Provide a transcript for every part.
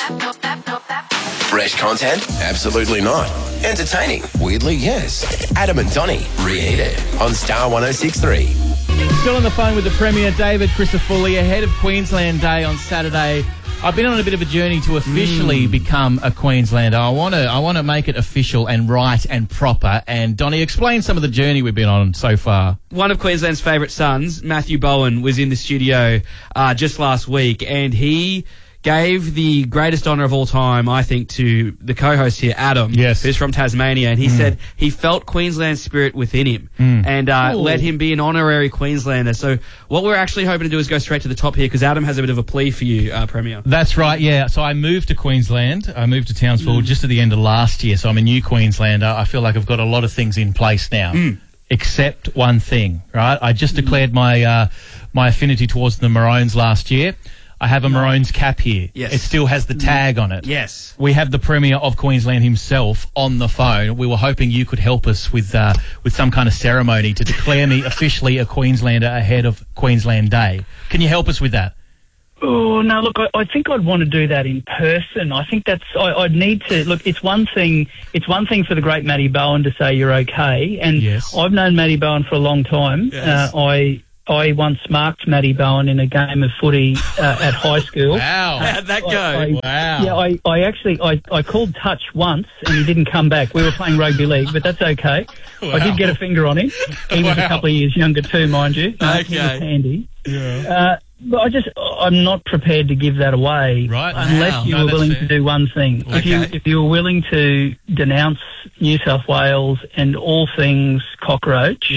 Fresh content? Absolutely not. Entertaining? Weirdly, yes. Adam and Donnie, Reheated on Star 106.3. Still on the phone with the Premier, David Crisafulli, ahead of Queensland Day on Saturday. I've been on a bit of a journey to officially become a Queenslander. I want to make it official and right and proper. And Donnie, explain some of the journey we've been on so far. One of Queensland's favourite sons, Matthew Bowen, was in the studio just last week, and he gave the greatest honour of all time, I think, to the co-host here, Adam, who's from Tasmania, and he said he felt Queensland spirit within him and let him be an honorary Queenslander. So what we're actually hoping to do is go straight to the top here, because Adam has a bit of a plea for you, Premier. That's right, yeah. So I moved to Queensland. I moved to Townsville just at the end of last year, so I'm a new Queenslander. I feel like I've got a lot of things in place now. Except one thing, right? I just declared my my affinity towards the Maroons last year. I have a Maroons cap here. Yes. It still has the tag on it. Yes. We have the Premier of Queensland himself on the phone. We were hoping you could help us with some kind of ceremony to declare me officially a Queenslander ahead of Queensland Day. Can you help us with that? Oh, no, look, I think I'd want to do that in person. I think I'd need to, look, it's one thing for the great Matty Bowen to say you're okay, and I've known Matty Bowen for a long time. Yes. I once marked Matty Bowen in a game of footy at high school. Wow. How'd that go? Wow. Yeah, I actually called touch once and he didn't come back. We were playing rugby league, but that's okay. Wow. I did get a finger on him. He was a couple of years younger too, mind you. Okay. He was handy. Yeah. But I'm not prepared to give that away unless you were willing to do one thing. Okay. If you were willing to denounce New South Wales and all things cockroach,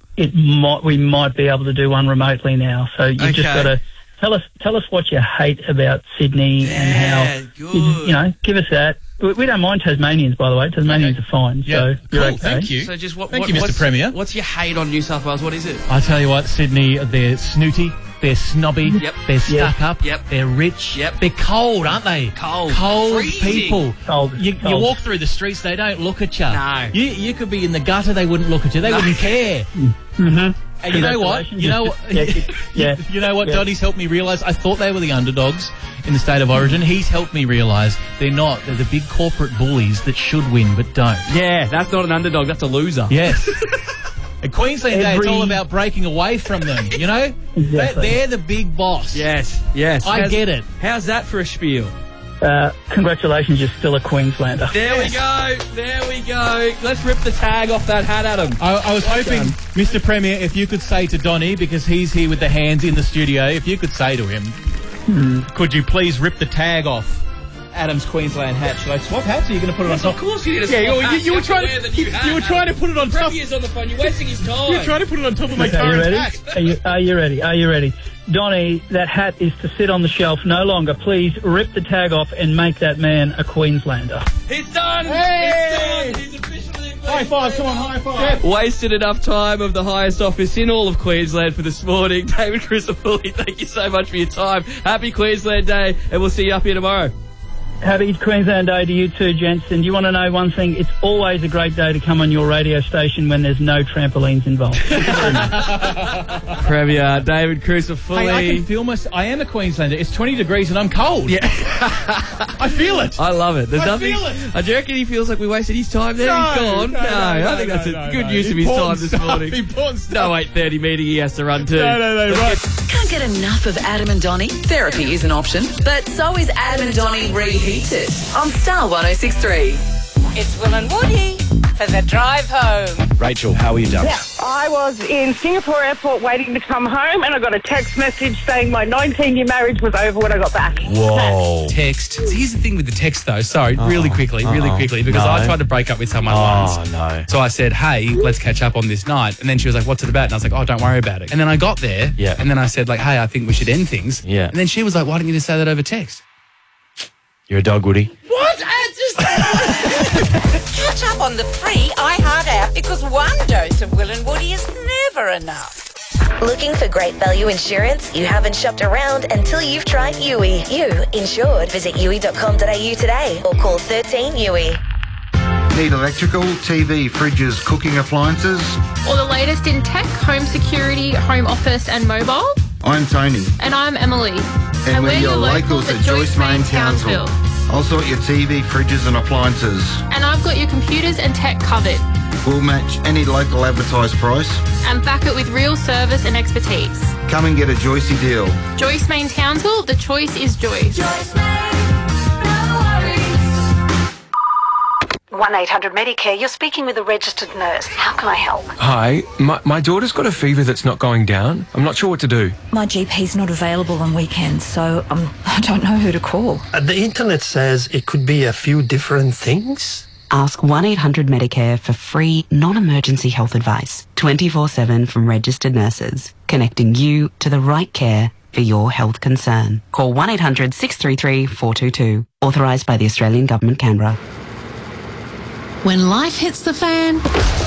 we might be able to do one remotely now. So you've just got to tell us what you hate about Sydney and how give us that. We don't mind Tasmanians, by the way. Tasmanians are fine. So you're okay. Thank you. So just Thank you, Mr. Premier. What's your hate on New South Wales? What is it? I tell you what, Sydney, they're snooty. They're snobby. They're stuck up. They're rich. They're cold, aren't they? Cold. Freezing. People. Cold. You walk through the streets, they don't look at you. No. You could be in the gutter, they wouldn't look at you. They wouldn't care. And you know what? You know what? Donnie's helped me realise. I thought they were the underdogs in the State of Origin. He's helped me realise they're not. They're the big corporate bullies that should win but don't. Yeah, that's not an underdog. That's a loser. Yes. At Queensland Day, it's all about breaking away from them, you know? Exactly. They're the big boss. Yes. I get it. How's that for a spiel? Congratulations, you're still a Queenslander. There we go. Let's rip the tag off that hat, Adam. I was hoping, Mr. Premier, if you could say to Donnie, because he's here with the hands in the studio, if you could say to him, could you please rip the tag off Adam's Queensland hat? Should I swap hats, or are you going to put it on top? Of course you need to swap hats. You were trying to put it on top. Premier's on the phone. You're wasting his time. You were trying to put it on top of my current hat. Are you ready? Donnie, that hat is to sit on the shelf no longer. Please rip the tag off and make that man a Queenslander. He's done! Hey! He's done! He's officially a High five, come on, high five. Wasted enough time of the highest office in all of Queensland for this morning. David Crisafulli, thank you so much for your time. Happy Queensland Day, and we'll see you up here tomorrow. Happy Queensland Day to you too, gents. And do you want to know one thing? It's always a great day to come on your radio station when there's no trampolines involved. Premier David Crisafulli. Hey, I can feel I am a Queenslander. It's 20 degrees and I'm cold. Yeah. I feel it. I love it. There's nothing. Feel it. Do you reckon he feels like we wasted his time there? He's gone. No, I think that's a good use of his time this morning. No 8:30 meeting he has to run to. No, right. Can't get enough of Adam and Donnie? Therapy is an option, but so is Adam and Donnie Reheated on Star 106.3. It's Will and Woody for the drive home. Rachel, how are you done? Yeah, I was in Singapore airport waiting to come home, and I got a text message saying my 19-year marriage was over when I got back. Whoa. Text. So here's the thing with the text, though. Sorry, really quickly, because I tried to break up with someone once. No. So I said, hey, let's catch up on this night. And then she was like, what's it about? And I was like, oh, don't worry about it. And then I got there, and then I said, like, hey, I think we should end things. Yeah. And then she was like, why didn't you just say that over text? You're a dog, Woody. What? Catch up on the free iHeart app, because one dose of Will and Woody is never enough. Looking for great value insurance? You haven't shopped around until you've tried Yui. You insured. Visit yui.com.au today or call 13 Yui. Need electrical, TV, fridges, cooking appliances? Or the latest in tech, home security, home office and mobile? I'm Tony. And I'm Emily. And we're your locals at Joyce Main Townsville. I'll sort your TV, fridges and appliances. And I've got your computers and tech covered. We'll match any local advertised price. And back it with real service and expertise. Come and get a Joycey deal. Joyce Main Townsville, the choice is Joyce. Joyce Main, no worries. 1-800-MEDICARE, you're speaking with a registered nurse. How can I help? Hi, my daughter's got a fever that's not going down. I'm not sure what to do. My GP's not available on weekends, so I don't know who to call. The internet says it could be a few different things. Ask 1-800-MEDICARE for free, non-emergency health advice, 24/7 from registered nurses, connecting you to the right care for your health concern. Call 1-800-633-422, authorised by the Australian Government, Canberra. When life hits the fan,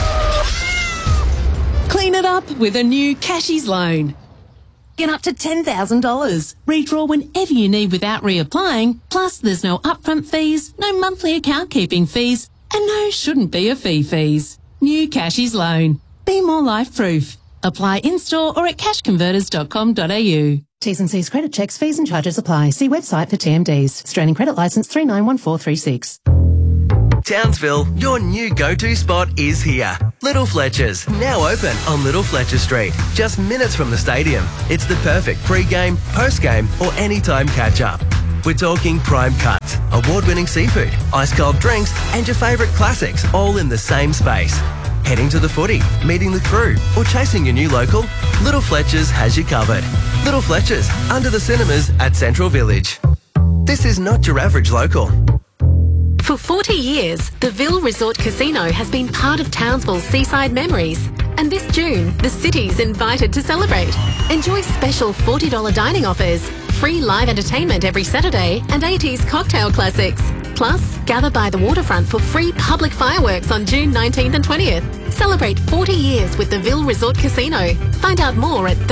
clean it up with a new Cashies loan. Get up to $10,000. Redraw whenever you need without reapplying. Plus, there's no upfront fees, no monthly account keeping fees, and no shouldn't be a fees. New Cashies loan. Be more life-proof. Apply in-store or at cashconverters.com.au. T's and C's credit checks, fees and charges apply. See website for TMDs. Australian Credit Licence 391436. Townsville, your new go-to spot is here. Little Fletcher's, now open on Little Fletcher Street, just minutes from the stadium. It's the perfect pre-game, post-game or anytime catch-up. We're talking prime cuts, award-winning seafood, ice-cold drinks and your favourite classics all in the same space. Heading to the footy, meeting the crew or chasing your new local? Little Fletcher's has you covered. Little Fletcher's, under the cinemas at Central Village. This is not your average local. For 40 years, the Ville Resort Casino has been part of Townsville's seaside memories. And this June, the city's invited to celebrate. Enjoy special $40 dining offers, free live entertainment every Saturday, and 80s cocktail classics. Plus, gather by the waterfront for free public fireworks on June 19th and 20th. Celebrate 40 years with the Ville Resort Casino. Find out more at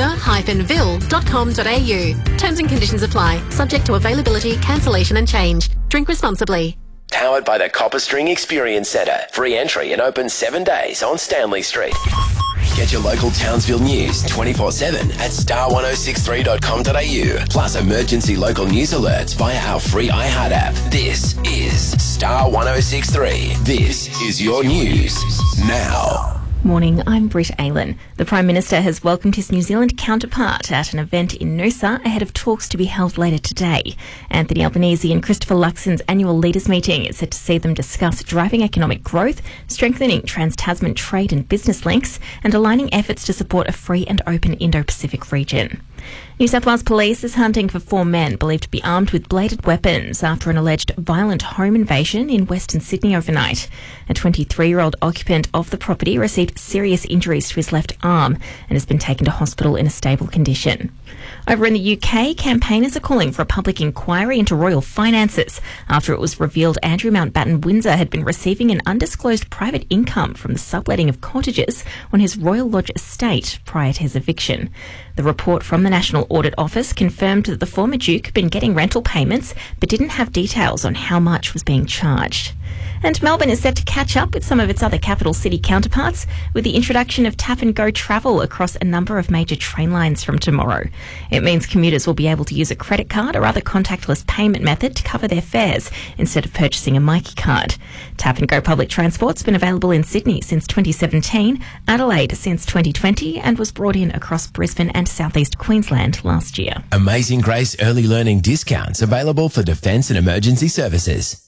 the-ville.com.au. Terms and conditions apply, subject to availability, cancellation and change. Drink responsibly. Powered by the Copper String Experience Centre. Free entry and open 7 days on Stanley Street. Get your local Townsville news 24/7 at star1063.com.au. Plus emergency local news alerts via our free iHeart app. This is Star 1063. This is your news now. Morning, I'm Britt Aylan. The Prime Minister has welcomed his New Zealand counterpart at an event in Noosa ahead of talks to be held later today. Anthony Albanese and Christopher Luxon's annual leaders meeting is set to see them discuss driving economic growth, strengthening trans-Tasman trade and business links, and aligning efforts to support a free and open Indo-Pacific region. New South Wales Police is hunting for 4 men believed to be armed with bladed weapons after an alleged violent home invasion in Western Sydney overnight. A 23-year-old occupant of the property received serious injuries to his left arm and has been taken to hospital in a stable condition. Over in the UK, campaigners are calling for a public inquiry into royal finances after it was revealed Andrew Mountbatten Windsor had been receiving an undisclosed private income from the subletting of cottages on his Royal Lodge estate prior to his eviction. The report from the National Audit Office confirmed that the former Duke had been getting rental payments but didn't have details on how much was being charged. And Melbourne is set to catch up with some of its other capital city counterparts with the introduction of tap and go travel across a number of major train lines from tomorrow. It means commuters will be able to use a credit card or other contactless payment method to cover their fares instead of purchasing a Myki card. Tap and go public transport's been available in Sydney since 2017, Adelaide since 2020, and was brought in across Brisbane and southeast Queensland last year. Amazing Grace early learning discounts available for defence and emergency services.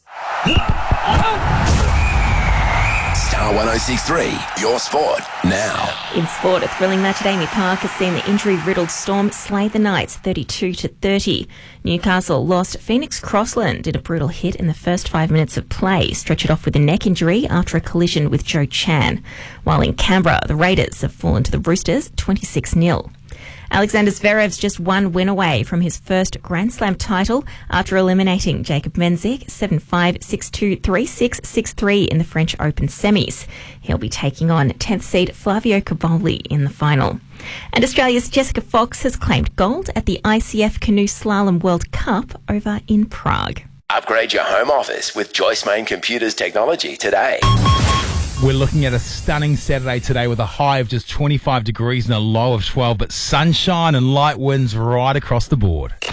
Star 1063, your sport now. In sport, a thrilling match at Amy Park has seen the injury-riddled Storm slay the Knights 32-30. Newcastle lost Phoenix Crossland in a brutal hit in the first 5 minutes of play, stretch it off with a neck injury after a collision with Joe Chan. While in Canberra, the Raiders have fallen to the Roosters 26-0. Alexander Zverev's just one win away from his first Grand Slam title after eliminating Jacob Menzik 7-5, 6-2, 3-6, 6-3 in the French Open semis. He'll be taking on 10th seed Flavio Cavalli in the final. And Australia's Jessica Fox has claimed gold at the ICF Canoe Slalom World Cup over in Prague. Upgrade your home office with Joyce Main Computers technology today. We're looking at a stunning Saturday today with a high of just 25 degrees and a low of 12, but sunshine and light winds right across the board.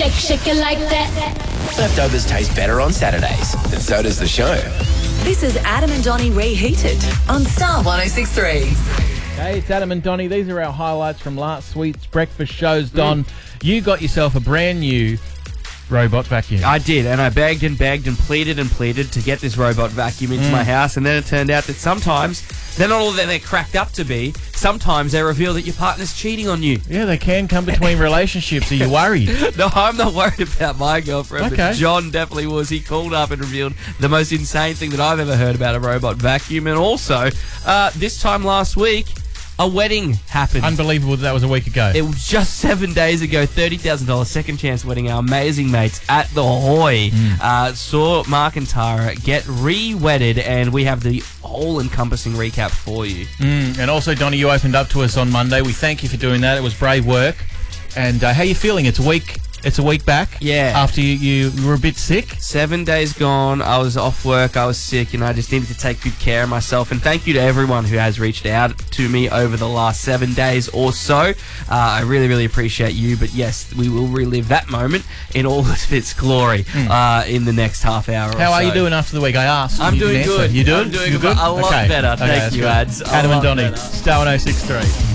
shake, shake it like that. Leftovers taste better on Saturdays, and so does the show. This is Adam and Donnie Reheated on Star 106.3. Hey, it's Adam and Donnie. These are our highlights from last week's breakfast shows. Don, you got yourself a brand new robot vacuum. I did, and I begged and pleaded to get this robot vacuum into my house, and then it turned out that sometimes they're not all that they're cracked up to be. Sometimes they reveal that your partner's cheating on you. Yeah, they can come between relationships. Are you worried? No, I'm not worried about my girlfriend, Okay. but John definitely was. He called up and revealed the most insane thing that I've ever heard about a robot vacuum, and also, this time last week, a wedding happened. Unbelievable that was a week ago. It was just 7 days ago. $30,000 second chance wedding. Our amazing mates at the Hoy saw Mark and Tara get re-wedded, and we have the all-encompassing recap for you. And also, Donnie, you opened up to us on Monday. We thank you for doing that. It was brave work. And how are you feeling? It's a week back. Yeah. After you were a bit sick. 7 days gone. I was off work. I was sick, and I just needed to take good care of myself. And thank you to everyone who has reached out to me over the last 7 days or so. I really, really appreciate you. But yes, we will relive that moment in all of its glory in the next half hour. How are you doing after the week? I asked. I'm doing good. You doing? I'm doing a lot better. Thank you, Ads. Adam and Donnie, Star 106.3.